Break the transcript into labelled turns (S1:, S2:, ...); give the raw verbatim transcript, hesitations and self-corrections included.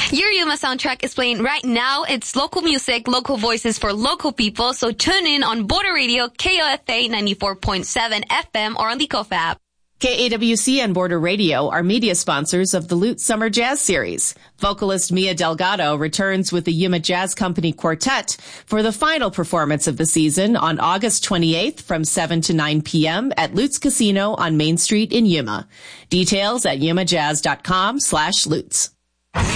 S1: Your Yuma soundtrack is playing right now. It's local music, local voices for local people. So tune in on Border Radio, K O F A ninety-four point seven F M or on the K O F app.
S2: K A W C and Border Radio are media sponsors of the Lute Summer Jazz Series. Vocalist Mia Delgado returns with the Yuma Jazz Company Quartet for the final performance of the season on August twenty-eighth from seven to nine p.m. at Lute's Casino on Main Street in Yuma. Details at yumajazz dot com slash lutes.